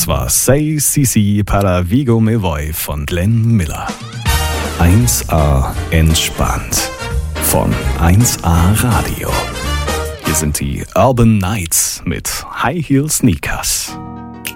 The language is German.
Das war Say Sisi para Vigo Me Voy von Glenn Miller. 1A entspannt von 1A Radio. Hier sind die Urban Nights mit High Heel Sneakers.